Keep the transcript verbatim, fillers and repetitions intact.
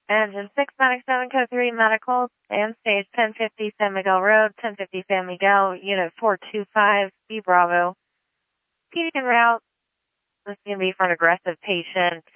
Engine six ninety-seven, code three, medical, and stage ten fifty San Miguel Road, ten fifty San Miguel, unit four two five, B Bravo. P D en route. This is going to be for an aggressive patient.